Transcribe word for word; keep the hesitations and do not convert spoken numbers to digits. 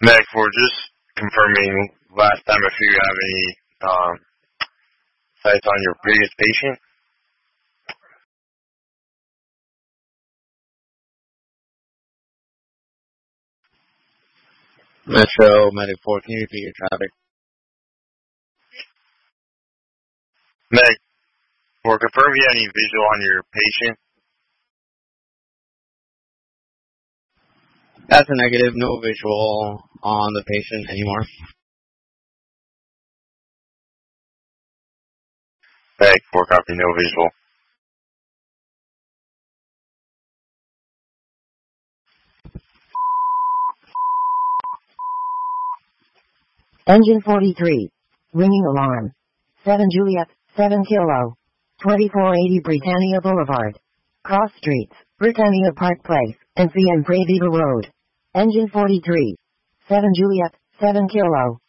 Meg, we're just confirming last time if you have any um, sites on your previous patient. Metro Medic four, can you repeat your traffic? Meg, we're confirming you have any visual on your patient. That's a negative, no visual on the patient anymore. Meg, we're copying no visual. Engine forty-three. Ringing alarm. seven Juliet, seven Kilo. twenty-four eighty Britannia Boulevard. Cross Streets, Britannia Park Place, and C M Pradiva Road. Engine forty-three. seven Juliet, seven Kilo.